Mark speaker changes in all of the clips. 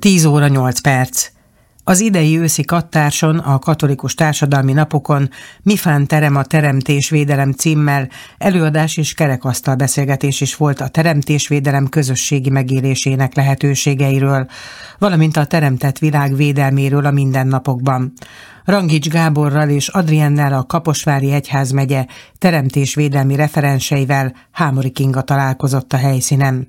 Speaker 1: 10 óra 8 perc. Az idei őszi kattárson, a katolikus társadalmi napokon Mifán terem a teremtésvédelem címmel előadás és kerekasztal beszélgetés is volt a teremtésvédelem közösségi megélésének lehetőségeiről, valamint a teremtett világ védelméről a mindennapokban. Rangics Gáborral és Adriennel, a Kaposvári Egyházmegye teremtésvédelmi referenseivel Hámori Kinga találkozott a helyszínen.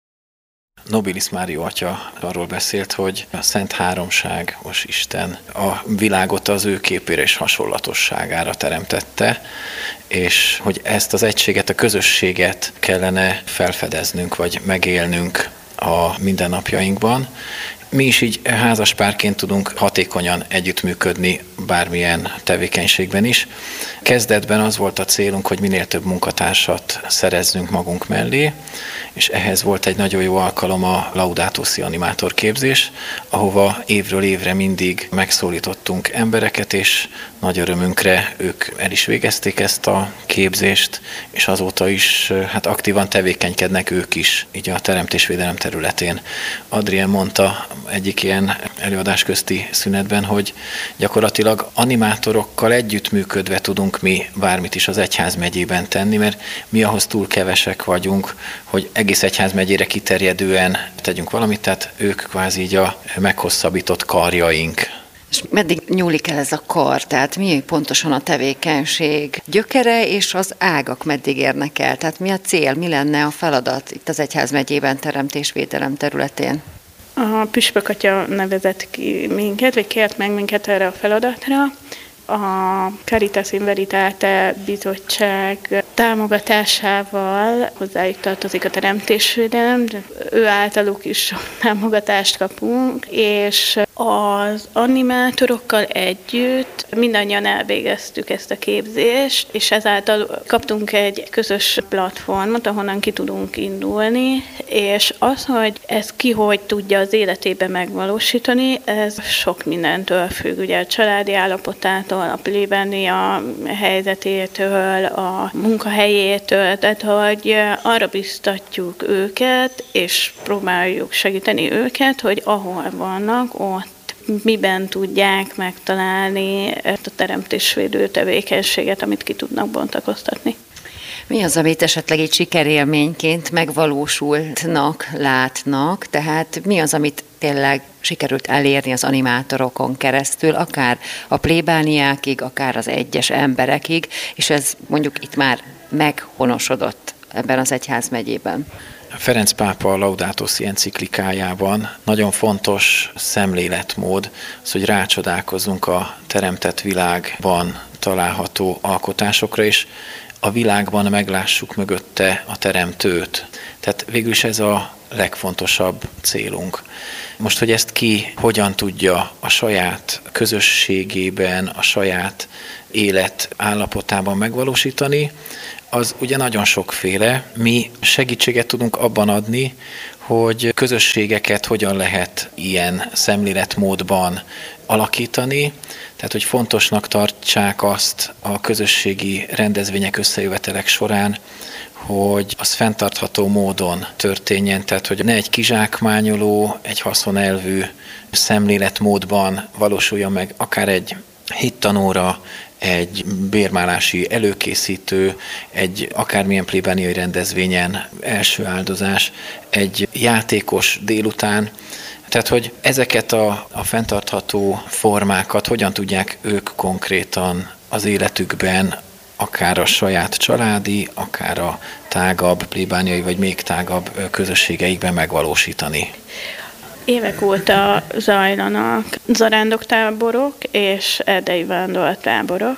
Speaker 2: Nobilis Mário atya arról beszélt, hogy a Szent Háromságos Isten a világot az ő képére és hasonlatosságára teremtette, és hogy ezt az egységet, a közösséget kellene felfedeznünk, vagy megélnünk a mindennapjainkban. Mi is így házaspárként tudunk hatékonyan együttműködni bármilyen tevékenységben is. Kezdetben az volt a célunk, hogy minél több munkatársat szerezzünk magunk mellé, és ehhez volt egy nagyon jó alkalom a Laudato Si animátor képzés, ahova évről évre mindig megszólítottunk embereket, és nagy örömünkre ők el is végezték ezt a képzést, és azóta is aktívan tevékenykednek ők is, így a teremtésvédelem területén. Adrien mondta egyik ilyen előadás közti szünetben, hogy gyakorlatilag animátorokkal együttműködve tudunk mi bármit is az egyházmegyében tenni, mert mi ahhoz túl kevesek vagyunk, hogy egész egyházmegyére kiterjedően tegyünk valamit, tehát ők kvázi így a meghosszabbított karjaink.
Speaker 3: És meddig nyúlik el ez a kar? Tehát mi pontosan a tevékenység gyökere, és az ágak meddig érnek el? Tehát mi a cél, mi lenne a feladat itt az egyházmegyében teremtésvédelem területén?
Speaker 4: A püspök atya nevezett ki minket, vagy kért meg minket erre a feladatra. A Caritas in Veritate bizottság támogatásával hozzájuk tartozik a teremtésvédelem, ő általuk is támogatást kapunk, és az animátorokkal együtt mindannyian elvégeztük ezt a képzést, és ezáltal kaptunk egy közös platformot, ahonnan ki tudunk indulni, és az, hogy ez ki hogy tudja az életében megvalósítani, ez sok mindentől függ, ugye a családi állapotától, a plébánia helyzetétől, a munkahelyétől, tehát hogy arra biztatjuk őket, és próbáljuk segíteni őket, hogy ahol vannak, ott miben tudják megtalálni ezt a teremtésvédő tevékenységet, amit ki tudnak bontakoztatni.
Speaker 3: Mi az, amit esetleg egy sikerélményként megvalósultnak, látnak, tehát mi az, amit tényleg sikerült elérni az animátorokon keresztül, akár a plébániákig, akár az egyes emberekig, és ez mondjuk itt már meghonosodott ebben az egyházmegyében.
Speaker 2: Ferenc pápa a Laudato Si enciklikájában nagyon fontos szemléletmód az, hogy rácsodálkozunk a teremtett világban található alkotásokra, és a világban meglássuk mögötte a teremtőt. Tehát végül is ez a legfontosabb célunk. Most, hogy ezt ki hogyan tudja a saját közösségében, a saját élet állapotában megvalósítani, az ugye nagyon sokféle. Mi segítséget tudunk abban adni, hogy közösségeket hogyan lehet ilyen szemléletmódban alakítani, tehát hogy fontosnak tartsák azt a közösségi rendezvények, összejövetelek során, hogy az fenntartható módon történjen, tehát hogy ne egy kizsákmányoló, egy haszonelvű szemléletmódban valósuljon meg akár egy hittanóra, egy bérmálási előkészítő, egy akármilyen plébániai rendezvényen első áldozás, egy játékos délután. Tehát, hogy ezeket a fenntartható formákat hogyan tudják ők konkrétan az életükben, akár a saját családi, akár a tágabb plébániai, vagy még tágabb közösségeikben megvalósítani.
Speaker 4: Évek óta zajlanak zarándoktáborok és erdei vándortáborok,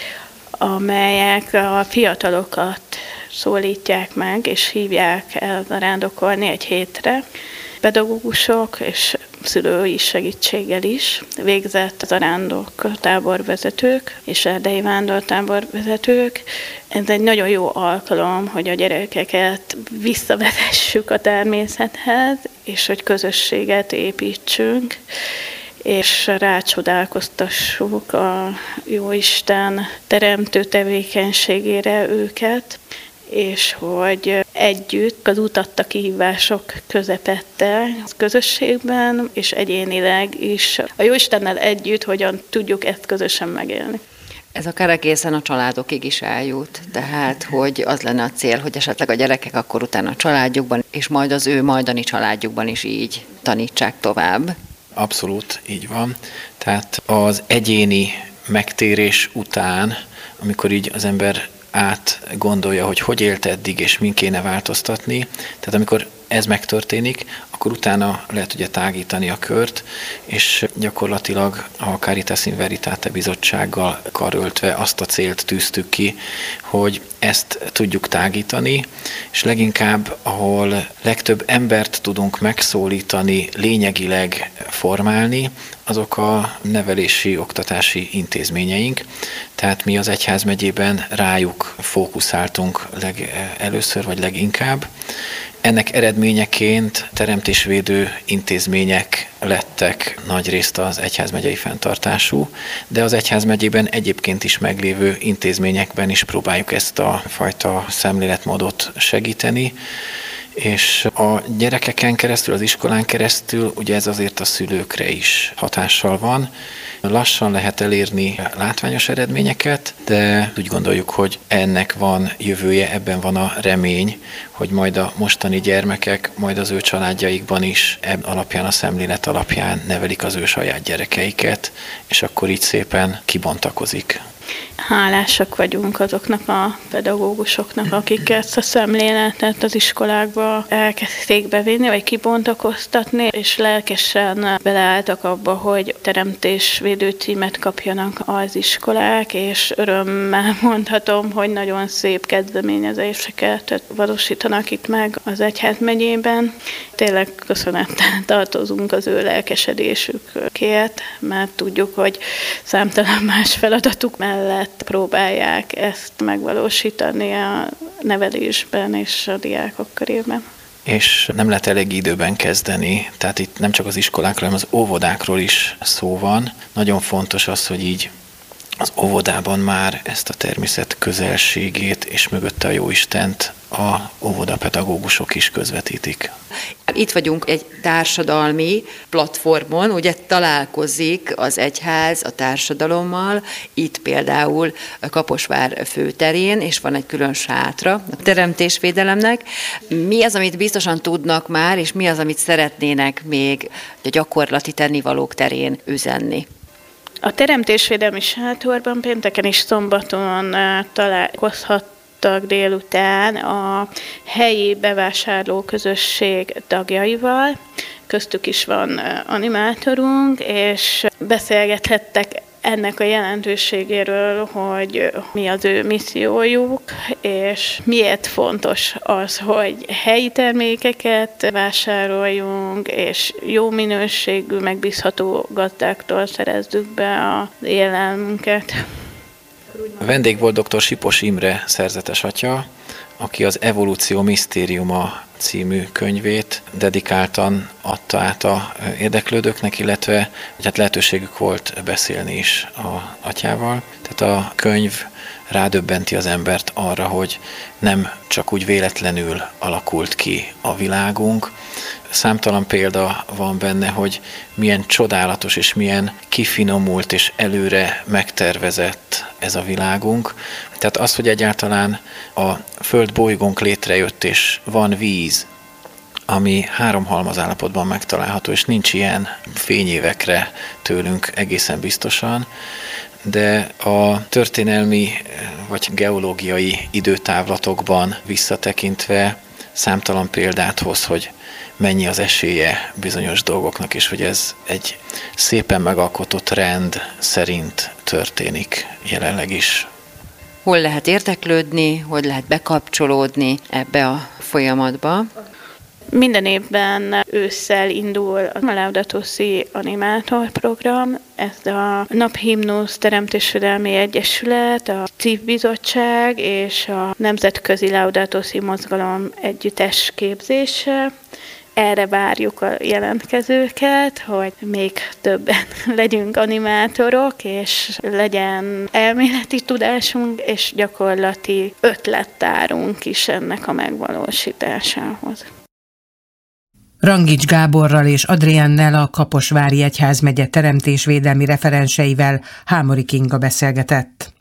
Speaker 4: amelyek a fiatalokat szólítják meg, és hívják el zarándokolni egy hétre. Pedagógusok és szülői segítséggel is végzett zarándoktáborvezetők és erdei vándortáborvezetők. Ez egy nagyon jó alkalom, hogy a gyerekeket visszavezessük a természethez, és hogy közösséget építsünk, és rácsodálkoztassuk a Jóisten teremtő tevékenységére őket, és hogy együtt az út adta kihívások közepette, közösségben és egyénileg is. A Jóistennel együtt hogyan tudjuk ezt közösen megélni.
Speaker 3: Ez akár egészen a családokig is eljut, tehát hogy az lenne a cél, hogy esetleg a gyerekek akkor utána a családjukban, és majd az ő majdani családjukban is így tanítsák tovább.
Speaker 2: Abszolút így van. Tehát az egyéni megtérés után, amikor így az ember átgondolja, hogy élt eddig, és min kéne változtatni, tehát amikor ez megtörténik, akkor utána lehet ugye tágítani a kört, és gyakorlatilag a Caritas in Veritate bizottsággal karöltve azt a célt tűztük ki, hogy ezt tudjuk tágítani, és leginkább, ahol legtöbb embert tudunk megszólítani, lényegileg formálni, azok a nevelési, oktatási intézményeink. Tehát mi az egyházmegyében rájuk fókuszáltunk először, vagy leginkább. Ennek eredményeként teremtésvédő intézmények lettek nagyrészt az egyházmegyei fenntartású, de az egyházmegyében egyébként is meglévő intézményekben is próbáljuk ezt a fajta szemléletmódot segíteni, és a gyerekeken keresztül, az iskolán keresztül ugye ez azért a szülőkre is hatással van. Lassan lehet elérni látványos eredményeket, de úgy gondoljuk, hogy ennek van jövője, ebben van a remény, hogy majd a mostani gyermekek, majd az ő családjaikban is alapján, a szemlélet alapján nevelik az ő saját gyerekeiket, és akkor így szépen kibontakozik.
Speaker 4: Hálásak vagyunk azoknak a pedagógusoknak, akik ezt a szemléletet az iskolákba elkezdték bevinni, vagy kibontakoztatni, és lelkesen beleálltak abba, hogy teremtésvédő címet kapjanak az iskolák, és örömmel mondhatom, hogy nagyon szép kezdeményezéseket valósítanak itt meg az egyházmegyében. Tényleg köszönettel tartozunk az ő lelkesedésükért, mert tudjuk, hogy számtalan más feladatuk mellett próbálják ezt megvalósítani a nevelésben és a diákok körében.
Speaker 2: És nem lehet elég időben kezdeni, tehát itt nem csak az iskolákról, hanem az óvodákról is szó van. Nagyon fontos az, hogy így az óvodában már ezt a természet közelségét és mögötte a Jóistent a óvodapedagógusok is közvetítik.
Speaker 3: Itt vagyunk egy társadalmi platformon, ugye találkozik az egyház a társadalommal, itt például Kaposvár főterén, és van egy külön sátra a teremtésvédelemnek. Mi az, amit biztosan tudnak már, és mi az, amit szeretnének még a gyakorlati tennivalók terén üzenni?
Speaker 4: A teremtésvédelmi sátorban pénteken és szombaton találkozhattak délután a helyi bevásárló közösség tagjaival, köztük is van animátorunk, és beszélgethettek ennek a jelentőségéről, hogy mi az ő missziójuk, és miért fontos az, hogy helyi termékeket vásároljunk, és jó minőségű, megbízható gazdáktól szerezzük be az élelmünket.
Speaker 2: A vendég volt dr. Sipos Imre szerzetes atya, aki az Evolúció Misztériuma című könyvét dedikáltan adta át a érdeklődőknek, illetve hát lehetőségük volt beszélni is az atyával. Tehát a könyv rádöbbenti az embert arra, hogy nem csak úgy véletlenül alakult ki a világunk. Számtalan példa van benne, hogy milyen csodálatos és milyen kifinomult és előre megtervezett ez a világunk. Tehát az, hogy egyáltalán a Föld bolygónk létrejött és van víz, ami 3 halmazállapotban megtalálható, és nincs ilyen fényévekre tőlünk egészen biztosan, de a történelmi vagy geológiai időtávlatokban visszatekintve számtalan példát hoz, hogy mennyi az esélye bizonyos dolgoknak, és hogy ez egy szépen megalkotott rend szerint történik jelenleg is.
Speaker 3: Hol lehet érdeklődni, hogy lehet bekapcsolódni ebbe a folyamatba?
Speaker 4: Minden évben ősszel indul a Laudato Si animátorprogram, ez a Naphimnusz Teremtésvédelmi Egyesület, a Szívbizottság és a Nemzetközi Laudato Si mozgalom együttes képzése. Erre várjuk a jelentkezőket, hogy még többen legyünk animátorok, és legyen elméleti tudásunk, és gyakorlati ötlettárunk is ennek a megvalósításához.
Speaker 1: Rangics Gáborral és Adriennel, a Kaposvári Egyházmegye teremtésvédelmi referenseivel Hámori Kinga beszélgetett.